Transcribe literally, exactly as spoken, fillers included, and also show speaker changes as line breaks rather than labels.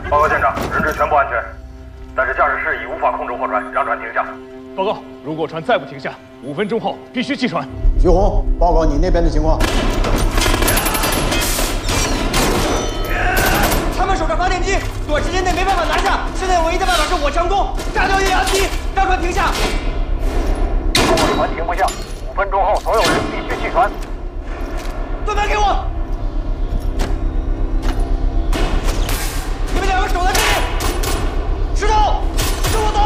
报告舰长，人质全部安全，但是驾驶室已无法控制货船，让船停下。
报告，如果船再不停下，五分钟后必须弃船。
徐红，报告你那边的情况。
他们守着发电机，短时间内没办法拿下。现在唯一的办法是火强攻，炸掉液压机，让船停下。
如果船停不下，五分钟后所有人必须弃船。